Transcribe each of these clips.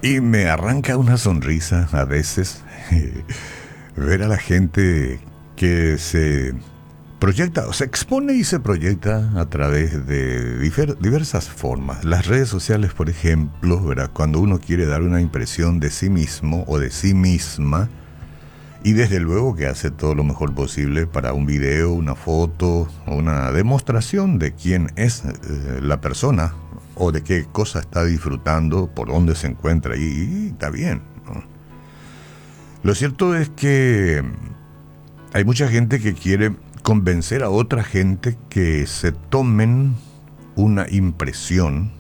Y me arranca una sonrisa a veces ver a la gente que se proyecta, o se expone y se proyecta a través de diversas formas. Las redes sociales, por ejemplo, ¿verdad? Cuando uno quiere dar una impresión de sí mismo o de sí misma, y desde luego que hace todo lo mejor posible para un video, una foto, una demostración de quién es la persona o de qué cosa está disfrutando, por dónde se encuentra, y está bien, ¿no? Lo cierto es que hay mucha gente que quiere convencer a otra gente que se tomen una impresión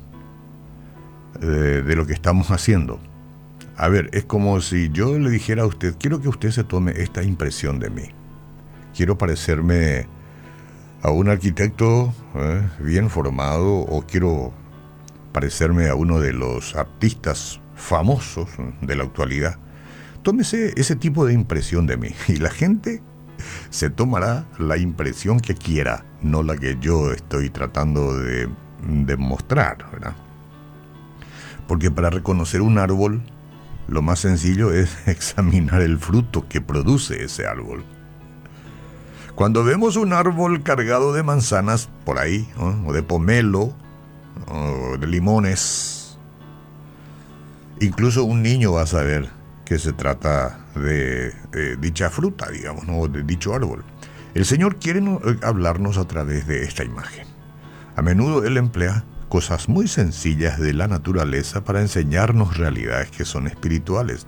de lo que estamos haciendo. A ver, es como si yo le dijera a usted, quiero que usted se tome esta impresión de mí. Quiero parecerme a un arquitecto bien formado, o quiero parecerme a uno de los artistas famosos de la actualidad. Tómese ese tipo de impresión de mí y la gente se tomará la impresión que quiera, no la que yo estoy tratando de demostrar, ¿verdad? Porque para reconocer un árbol, lo más sencillo es examinar el fruto que produce ese árbol. Cuando vemos un árbol cargado de manzanas por ahí, ¿no? O de pomelo, o de limones, incluso un niño va a saber que se trata de dicha fruta, digamos, ¿no? De dicho árbol. El Señor quiere hablarnos a través de esta imagen. A menudo Él emplea cosas muy sencillas de la naturaleza para enseñarnos realidades que son espirituales.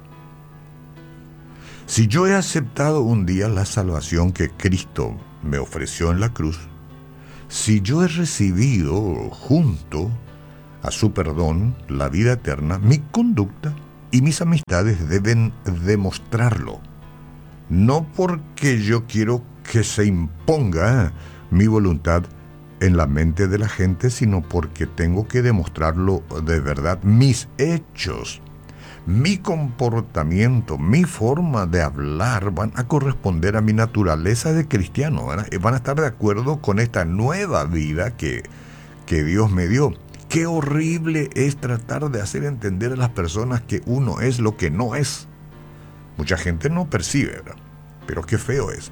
Si yo he aceptado un día la salvación que Cristo me ofreció en la cruz, si yo he recibido junto a su perdón la vida eterna, mi conducta y mis amistades deben demostrarlo. No porque yo quiero que se imponga mi voluntad en la mente de la gente, sino porque tengo que demostrarlo de verdad. Mis hechos, mi comportamiento, mi forma de hablar van a corresponder a mi naturaleza de cristiano, ¿verdad? Van a estar de acuerdo con esta nueva vida que Dios me dio. Qué horrible es tratar de hacer entender a las personas que uno es lo que no es. Mucha gente no percibe, ¿verdad? Pero qué feo es.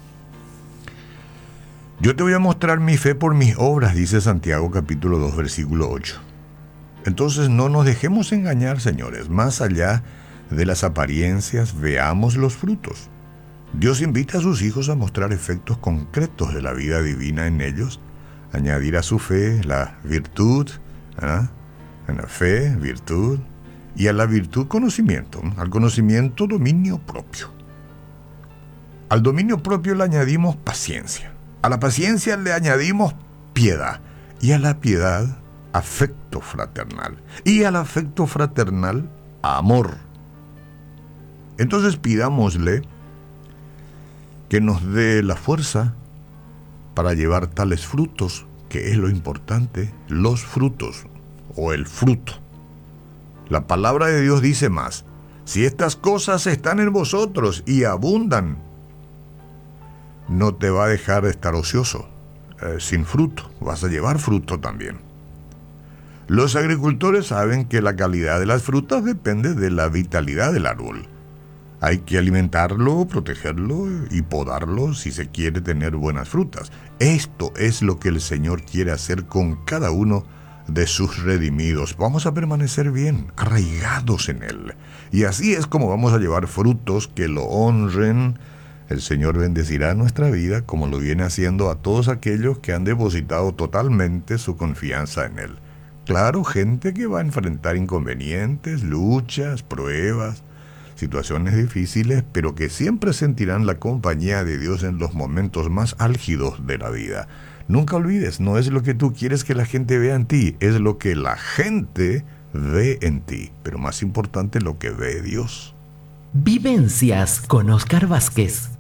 Yo te voy a mostrar mi fe por mis obras, dice Santiago capítulo 2, versículo 8. Entonces no nos dejemos engañar, señores. Más allá de las apariencias, veamos los frutos. Dios invita a sus hijos a mostrar efectos concretos de la vida divina en ellos, añadir a su fe la virtud, en la fe, virtud, y a la virtud conocimiento, al conocimiento dominio propio. Al dominio propio le añadimos paciencia. A la paciencia le añadimos piedad, y a la piedad afecto fraternal, y al afecto fraternal amor. Entonces pidámosle que nos dé la fuerza para llevar tales frutos, que es lo importante, los frutos o el fruto. La palabra de Dios dice más: si estas cosas están en vosotros y abundan, no te va a dejar de estar ocioso, sin fruto. Vas a llevar fruto también. Los agricultores saben que la calidad de las frutas depende de la vitalidad del árbol. Hay que alimentarlo, protegerlo y podarlo si se quiere tener buenas frutas. Esto es lo que el Señor quiere hacer con cada uno de sus redimidos. Vamos a permanecer bien, arraigados en Él. Y así es como vamos a llevar frutos que lo honren. El Señor bendecirá nuestra vida como lo viene haciendo a todos aquellos que han depositado totalmente su confianza en Él. Claro, gente que va a enfrentar inconvenientes, luchas, pruebas, situaciones difíciles, pero que siempre sentirán la compañía de Dios en los momentos más álgidos de la vida. Nunca olvides, no es lo que tú quieres que la gente vea en ti, es lo que la gente ve en ti, pero más importante, lo que ve Dios. Vivencias con Oscar Vázquez.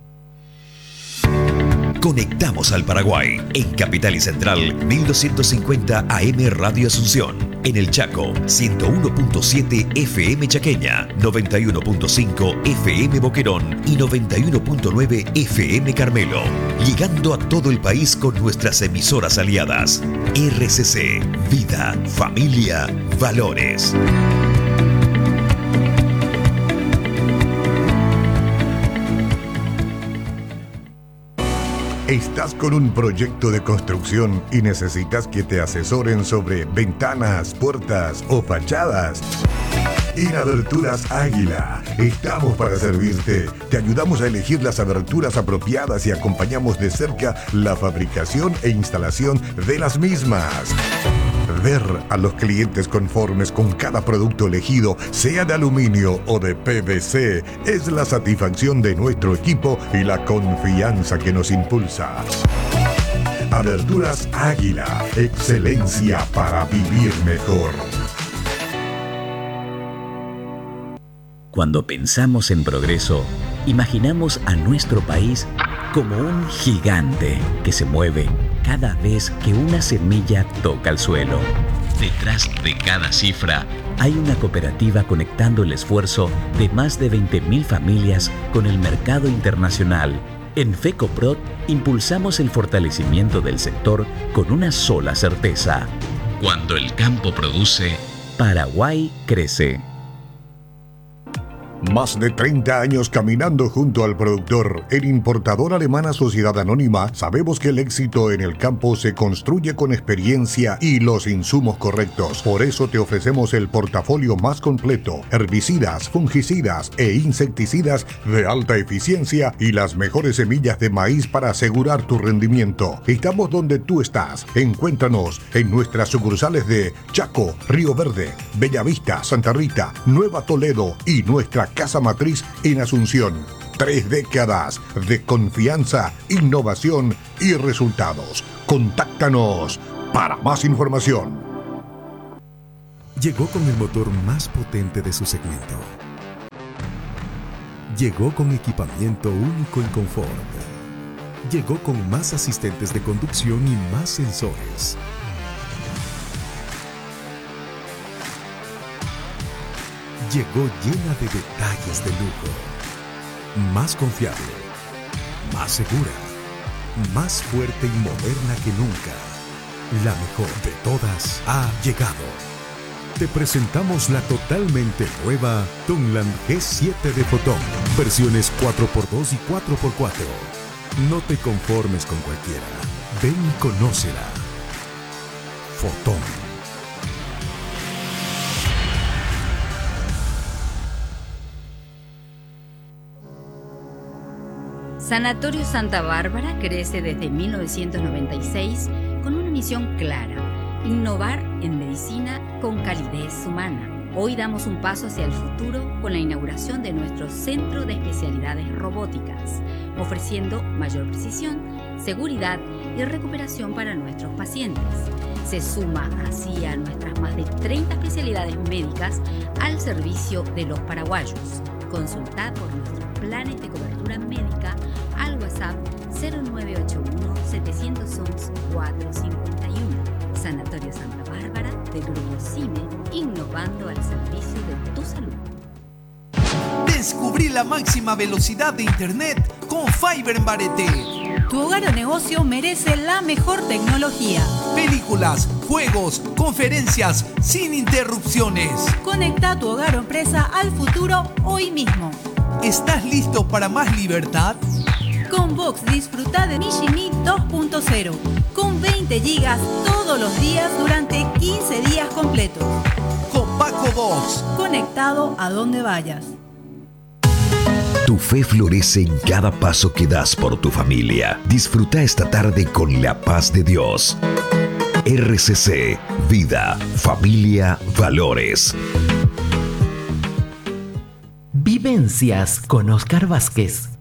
Conectamos al Paraguay en Capital y Central 1250 AM Radio Asunción, en el Chaco 101.7 FM Chaqueña, 91.5 FM Boquerón y 91.9 FM Carmelo, llegando a todo el país con nuestras emisoras aliadas. RCC, vida, familia, valores. ¿Estás con un proyecto de construcción y necesitas que te asesoren sobre ventanas, puertas o fachadas? En Aberturas Águila estamos para servirte. Te ayudamos a elegir las aberturas apropiadas y acompañamos de cerca la fabricación e instalación de las mismas. Ver a los clientes conformes con cada producto elegido, sea de aluminio o de PVC, es la satisfacción de nuestro equipo y la confianza que nos impulsa. Aberturas Águila, excelencia para vivir mejor. Cuando pensamos en progreso, imaginamos a nuestro país como un gigante que se mueve cada vez que una semilla toca el suelo. Detrás de cada cifra hay una cooperativa conectando el esfuerzo de más de 20.000 familias con el mercado internacional. En FECOPROD impulsamos el fortalecimiento del sector con una sola certeza. Cuando el campo produce, Paraguay crece. Más de 30 años caminando junto al productor. En Importadora Alemana Sociedad Anónima sabemos que el éxito en el campo se construye con experiencia y los insumos correctos. Por eso te ofrecemos el portafolio más completo: herbicidas, fungicidas e insecticidas de alta eficiencia y las mejores semillas de maíz para asegurar tu rendimiento. Estamos donde tú estás. Encuéntranos en nuestras sucursales de Chaco, Río Verde, Bellavista, Santa Rita, Nueva Toledo y nuestra casa matriz en Asunción. 3 décadas de confianza, innovación y resultados. Contáctanos para más información. Llegó con el motor más potente de su segmento. Llegó con equipamiento único en confort. Llegó con más asistentes de conducción y más sensores. Llegó llena de detalles de lujo. Más confiable, más segura, más fuerte y moderna que nunca. La mejor de todas ha llegado. Te presentamos la totalmente nueva Tungland G7 de Fotón. Versiones 4x2 y 4x4. No te conformes con cualquiera. Ven y conócela. Fotón. Sanatorio Santa Bárbara crece desde 1996 con una misión clara: innovar en medicina con calidez humana. Hoy damos un paso hacia el futuro con la inauguración de nuestro Centro de Especialidades Robóticas, ofreciendo mayor precisión, seguridad y recuperación para nuestros pacientes. Se suma así a nuestras más de 30 especialidades médicas al servicio de los paraguayos. Consultad por nuestros planes de cobertura médica al WhatsApp 0981-711-451. Sanatorio Santa Bárbara del Grupo CIME, innovando al servicio de tu salud. Descubrí la máxima velocidad de internet con Fiber en Barete. Tu hogar o negocio merece la mejor tecnología. Películas, juegos, conferencias, sin interrupciones. Conecta tu hogar o empresa al futuro hoy mismo. ¿Estás listo para más libertad? Con Vox disfruta de Mishimi 2.0 con 20 gigas todos los días durante 15 días completos. Con Paco Vox. Conectado a donde vayas. Tu fe florece en cada paso que das por tu familia. Disfruta esta tarde con la paz de Dios. RCC, vida, familia, valores. Vivencias con Oscar Vázquez.